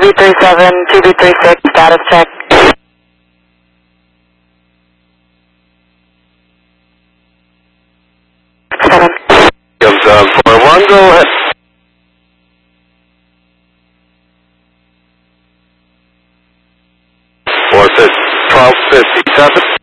2B37, 2B36, status check. Seven. Comes 41, go ahead. 1257.